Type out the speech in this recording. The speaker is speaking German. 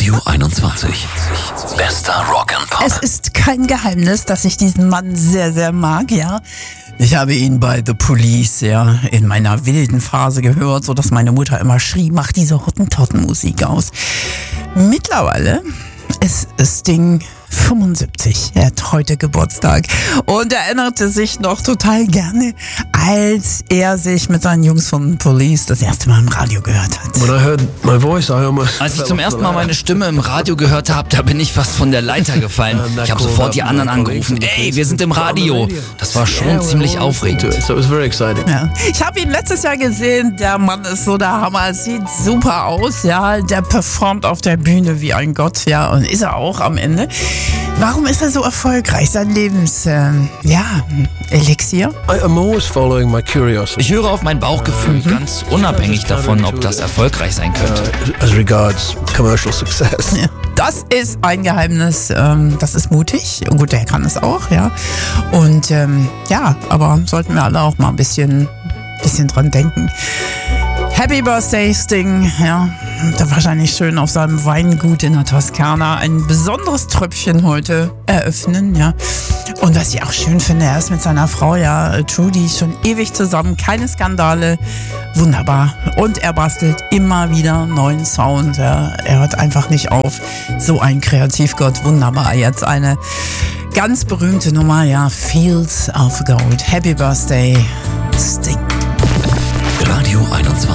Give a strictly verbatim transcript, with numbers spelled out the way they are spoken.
Radio einundzwanzig. Bester Rock and Pop. Es ist kein Geheimnis, dass ich diesen Mann sehr, sehr mag, ja. Ich habe ihn bei The Police, ja, in meiner wilden Phase gehört, so dass meine Mutter immer schrie, mach diese Hottentotten-Musik aus. Mittlerweile ist Sting fünfundsiebzig. Er hat heute Geburtstag und erinnerte sich noch total gerne, als er sich mit seinen Jungs von Police das erste Mal im Radio gehört hat. When I heard my voice, I almost Als ich zum ersten Mal meine Stimme im Radio gehört habe, da bin ich fast von der Leiter gefallen. Ich habe sofort die anderen angerufen. Ey, wir sind im Radio. Das war schon ziemlich aufregend. So it was very exciting. Ja. Ich habe ihn letztes Jahr gesehen. Der Mann ist so der Hammer. Sieht super aus, ja. Der performt auf der Bühne wie ein Gott, ja. Und ist er auch am Ende. Warum ist er so erfolgreich? Sein Lebens, äh, ja, Elixier? I, I'm always following my curiosity. Ich höre auf mein Bauchgefühl, ganz unabhängig davon, ob das erfolgreich sein könnte. Uh, as regards commercial success. Ja. Das ist ein Geheimnis, ähm, das ist mutig. Und gut, der kann es auch, ja. Und ähm, ja, aber sollten wir alle auch mal ein bisschen, bisschen dran denken. Happy Birthday, Sting, ja. Da wahrscheinlich schön auf seinem Weingut in der Toskana ein besonderes Tröpfchen heute eröffnen, ja. Und was ich auch schön finde, er ist mit seiner Frau, ja, Trudy, schon ewig zusammen, keine Skandale, wunderbar. Und er bastelt immer wieder neuen Sound, ja. Er hört einfach nicht auf. So ein Kreativgott, wunderbar. Jetzt eine ganz berühmte Nummer, ja, Fields of Gold. Happy Birthday, Sting. Radio einundzwanzig.